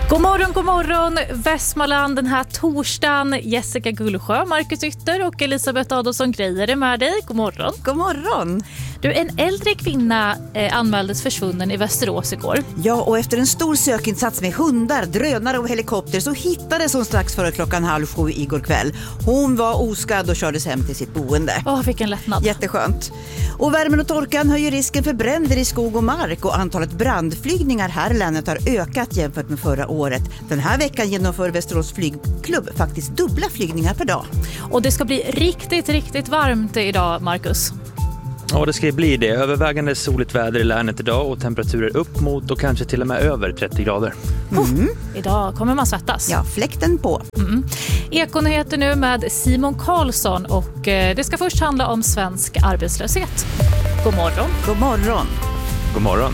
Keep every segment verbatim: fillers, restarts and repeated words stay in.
God morgon, god morgon Västmanland den här torsdagen. Jessica Gullsjö, Marcus Ytter och Elisabeth Adolfsson Grejer är med dig. God morgon. God morgon. Du, en äldre kvinna eh, anmäldes försvunnen i Västerås igår. Ja, och efter en stor sökinsats med hundar, drönare och helikopter så hittades hon strax före klockan halv sju igår kväll. Hon var oskadd och kördes hem till sitt boende. Åh, vilken lättnad. Jätteskönt. Och värmen och torkan höjer risken för bränder i skog och mark, och antalet brandflygningar här i länet har ökat jämfört med förra året. Den här veckan genomför Västerås flygklubb faktiskt dubbla flygningar per dag. Och det ska bli riktigt, riktigt varmt idag, Marcus. Ja, det ska bli det. Övervägande soligt väder i länet idag och temperaturer upp mot och kanske till och med över trettio grader. Mm. Oh, idag kommer man svettas. Ja, fläkten på. Mm. Ekonyheter nu med Simon Karlsson, och eh, det ska först handla om svensk arbetslöshet. God morgon. God morgon. God morgon.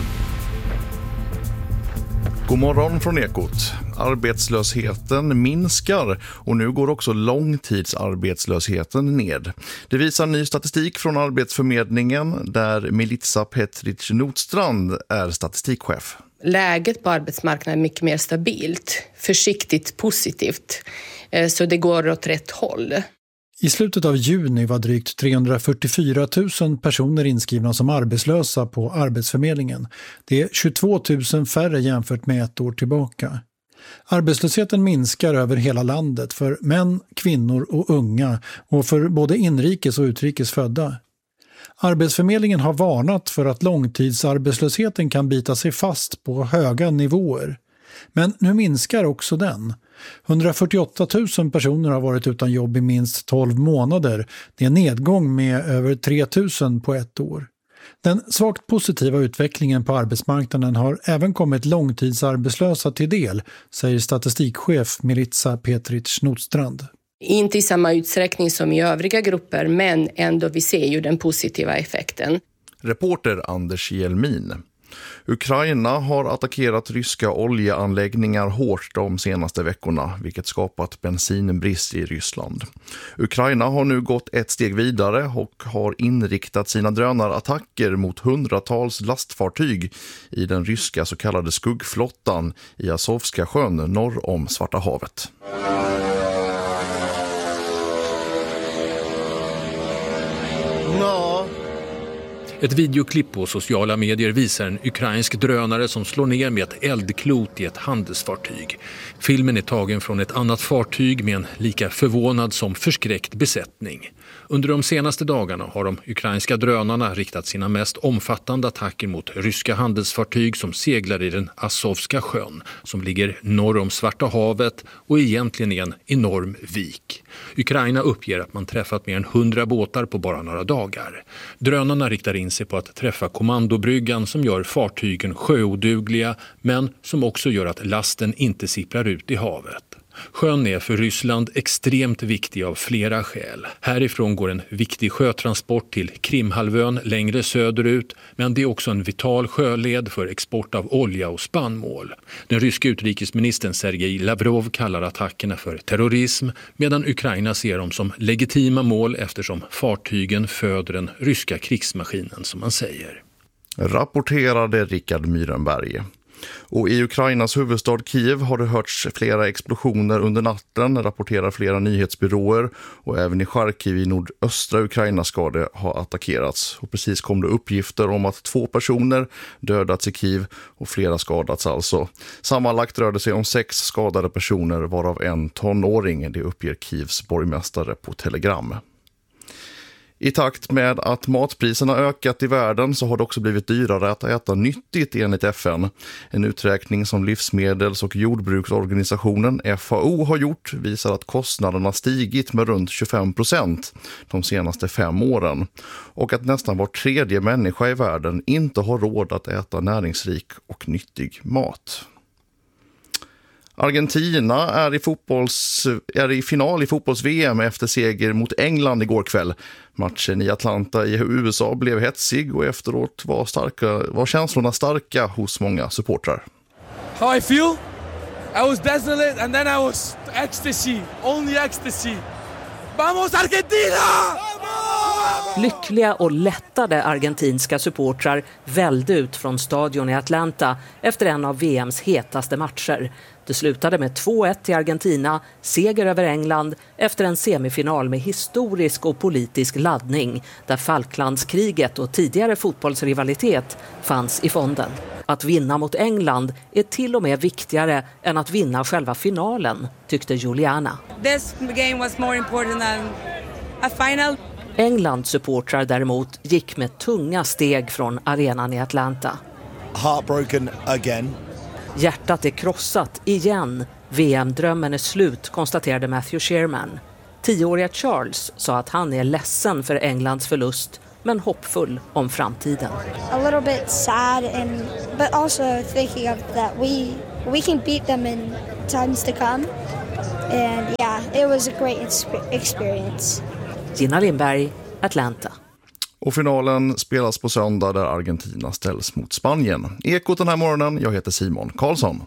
God morgon från Ekot. Arbetslösheten minskar och nu går också långtidsarbetslösheten ned. Det visar ny statistik från Arbetsförmedlingen där Milica Petric Nordstrand är statistikchef. Läget på arbetsmarknaden är mycket mer stabilt, försiktigt positivt, så det går åt rätt håll. I slutet av juni var drygt trehundrafyrtiofyra tusen personer inskrivna som arbetslösa på Arbetsförmedlingen. Det är tjugotvå tusen färre jämfört med ett år tillbaka. Arbetslösheten minskar över hela landet för män, kvinnor och unga, och för både inrikes och utrikes födda. Arbetsförmedlingen har varnat för att långtidsarbetslösheten kan bita sig fast på höga nivåer. Men nu minskar också den. hundrafyrtioåtta tusen personer har varit utan jobb i minst tolv månader. Det är en nedgång med över tre tusen på ett år. Den svagt positiva utvecklingen på arbetsmarknaden har även kommit långtidsarbetslösa till del, säger statistikchef Milica Petric Nordstrand. Inte i samma utsträckning som i övriga grupper, men ändå vi ser ju den positiva effekten. Reporter Anders Hjelmin. Ukraina har attackerat ryska oljeanläggningar hårt de senaste veckorna, vilket skapat bensinbrist i Ryssland. Ukraina har nu gått ett steg vidare och har inriktat sina drönarattacker mot hundratals lastfartyg i den ryska så kallade skuggflottan i Azovska sjön norr om Svarta havet. No. Ett videoklipp på sociala medier visar en ukrainsk drönare som slår ner med ett eldklot i ett handelsfartyg. Filmen är tagen från ett annat fartyg med en lika förvånad som förskräckt besättning. Under de senaste dagarna har de ukrainska drönarna riktat sina mest omfattande attacker mot ryska handelsfartyg som seglar i den Azovska sjön, som ligger norr om Svarta havet och egentligen är en enorm vik. Ukraina uppger att man träffat mer än hundra båtar på bara några dagar. Drönarna riktar in sig på att träffa kommandobryggan som gör fartygen sjöodugliga, men som också gör att lasten inte sipprar ut i havet. Sjön är för Ryssland extremt viktig av flera skäl. Härifrån går en viktig sjötransport till Krimhalvön längre söderut, men det är också en vital sjöled för export av olja och spannmål. Den ryska utrikesministern Sergej Lavrov kallar attackerna för terrorism, medan Ukraina ser dem som legitima mål eftersom fartygen föder den ryska krigsmaskinen, som man säger. Rapporterade Rickard Myrenberg. Och i Ukrainas huvudstad Kiev har det hörts flera explosioner under natten, rapporterar flera nyhetsbyråer, och även i Charkiv i nordöstra Ukraina ska det ha attackerats. Och precis kom det uppgifter om att två personer dödats i Kiev och flera skadats alltså. Sammanlagt rör det sig om sex skadade personer, varav en tonåring, det uppger Kievs borgmästare på Telegram. I takt med att matpriserna ökat i världen så har det också blivit dyrare att äta nyttigt enligt F N. En uträkning som livsmedels- och jordbruksorganisationen F A O har gjort visar att kostnaderna stigit med runt tjugofem procent de senaste fem åren. Och att nästan var tredje människa i världen inte har råd att äta näringsrik och nyttig mat. Argentina är i, fotbolls, är i final i fotbolls-V M efter seger mot England igår kväll. Matchen i Atlanta i U S A blev hetsig och efteråt var, starka, var känslorna starka hos många supportrar. How I feel? I was desolate and then I was ecstasy, only ecstasy. Vamos Argentina! Vamos! Lyckliga och lättade argentinska supportrar välde ut från stadion i Atlanta efter en av V M:s hetaste matcher. Det slutade med två ett till Argentina, seger över England efter en semifinal med historisk och politisk laddning där Falklandskriget och tidigare fotbollsrivalitet fanns i fonden. Att vinna mot England är till och med viktigare än att vinna själva finalen, tyckte Juliana. This game was more important than a final. Englands supportrar däremot gick med tunga steg från arenan i Atlanta. Heartbroken again. Hjärtat är krossat igen. V M-drömmen är slut, konstaterade Matthew Sherman. Tioåriga Charles sa att han är ledsen för Englands förlust, men hoppfull om framtiden. A little bit sad, and but also thinking of that we we can beat them in times to come. And yeah, it was a great experience. Gina Lindberg, Atlanta. Och finalen spelas på söndag där Argentina ställs mot Spanien. Ekot den här morgonen, jag heter Simon Karlsson.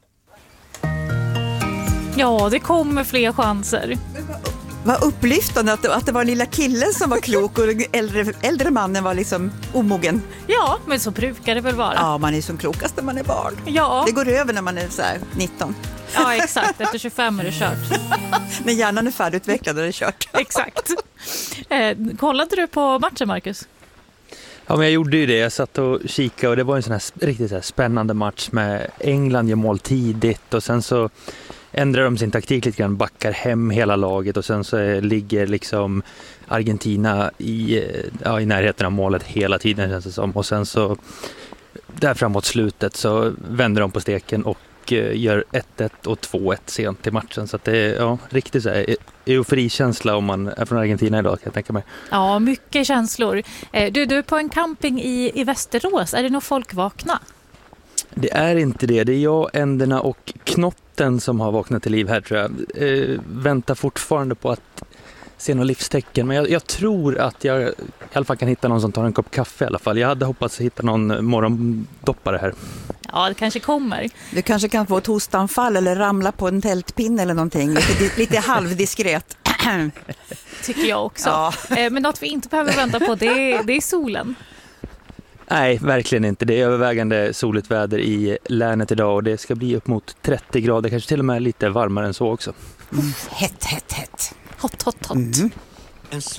Ja, det kommer fler chanser. Vad upplyftande att det, att det var lilla killen som var klok och äldre, äldre mannen var liksom omogen. Ja, men så brukar det väl vara. Ja, man är som klokast när man är barn. Ja. Det går över när man är så här nitton. Ja, exakt. Efter tjugofem är det kört. När hjärnan är färdigutvecklad är det kört. Exakt. Eh, kollade du på matchen, Marcus? Ja, men jag gjorde ju det. Jag satt och kikade och det var en sån här riktigt så här spännande match med England gör mål tidigt och sen så ändrar de sin taktik lite grann, backar hem hela laget och sen så är, ligger liksom Argentina i, ja, i närheten av målet hela tiden känns det som. Och sen så där framåt slutet så vänder de på steken och gör ett ett och två ett sent i matchen. Så att det är ja, riktigt så här euforikänsla om man är från Argentina idag, kan jag tänka mig. Ja, mycket känslor. Du, du är på en camping i, i Västerås. Är det nog folk vakna? Det är inte det. Det är jag, änderna och knotten som har vaknat till liv här, tror jag. Eh, väntar fortfarande på att se några livstecken. Men jag, jag tror att jag i alla fall kan hitta någon som tar en kopp kaffe i alla fall. Jag hade hoppats hitta någon morgondoppare här. Ja, det kanske kommer. Du kanske kan få ett hostanfall eller ramla på en tältpinne eller någonting. Lite, lite halvdiskret. Tycker jag också. Ja. Men något vi inte behöver vänta på, det är, det är solen. Nej, verkligen inte. Det är övervägande soligt väder i länet idag och det ska bli upp mot trettio grader, kanske till och med lite varmare än så också. Mm. Hett, hett, hett. Hot, hot, hot. Mm.